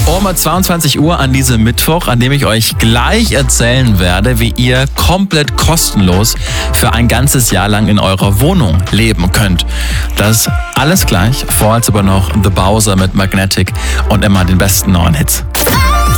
Um 22 Uhr an diesem Mittwoch, an dem ich euch gleich erzählen werde, wie ihr komplett kostenlos für ein ganzes Jahr lang in eurer Wohnung leben könnt. Das alles gleich, vorher aber noch The Bowser mit Magnetic und immer den besten neuen Hits.